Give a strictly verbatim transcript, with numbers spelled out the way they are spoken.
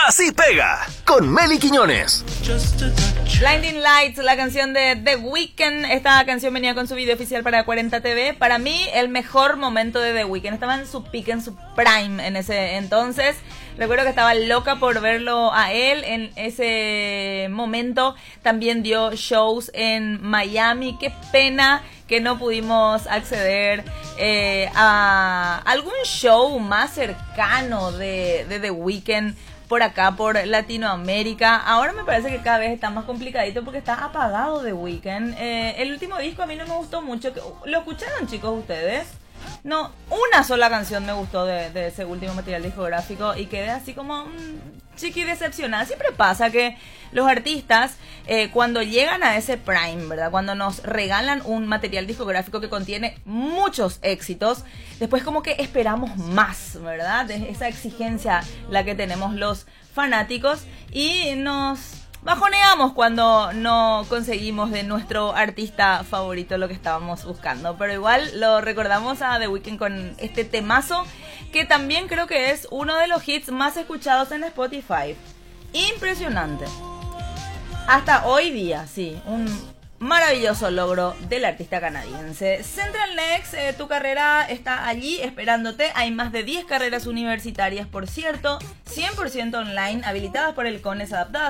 Así pega, con Meli Quiñones. Blinding Lights, la canción de The Weeknd. Esta canción venía con su video oficial para cuarenta T V. Para mí, el mejor momento de The Weeknd. Estaba en su peak, en su prime en ese entonces. Recuerdo que estaba loca por verlo a él en ese momento. También dio shows en Miami. Qué pena que no pudimos acceder eh, a algún show más cercano de, de The Weeknd por acá, por Latinoamérica. Ahora me parece que cada vez está más complicadito porque está apagado The Weeknd. Eh, el último disco a mí no me gustó mucho. ¿Lo escucharon, chicos, ustedes? No, una sola canción me gustó de, de ese último material discográfico y quedé así como mmm, chiqui decepcionada. Siempre pasa que los artistas eh, cuando llegan a ese prime, ¿verdad? Cuando nos regalan un material discográfico que contiene muchos éxitos, después como que esperamos más, ¿verdad? Es esa exigencia la que tenemos los fanáticos y nos bajoneamos cuando no conseguimos de nuestro artista favorito lo que estábamos buscando. Pero igual lo recordamos a The Weeknd con este temazo, que también creo que es uno de los hits más escuchados en Spotify. Impresionante. Hasta hoy día, sí, un maravilloso logro del artista canadiense. Central Next, eh, tu carrera está allí esperándote. Hay más de diez carreras universitarias, por cierto, cien por ciento online, habilitadas por el CONES, adaptadas